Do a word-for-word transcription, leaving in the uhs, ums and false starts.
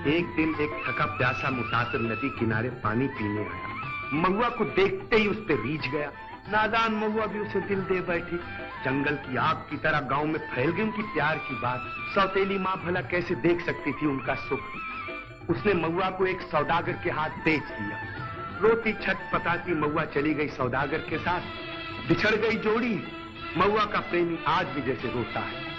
एक दिन एक थका प्यासा मुसाफिर नदी किनारे पानी पीने आया। महुआ को देखते ही उस पे रीझ गया। नादान महुआ भी उसे दिल दे बैठी। जंगल की आग की तरह गांव में फैल गई उनकी प्यार की बात। सौतेली माँ भला कैसे देख सकती थी उनका सुख। उसने महुआ को एक सौदागर के हाथ बेच दिया। रोती छटपटाती महुआ चली गई सौदागर के साथ। बिछड़ गई जोड़ी। महुआ का प्रेमी आज भी जैसे रोता है।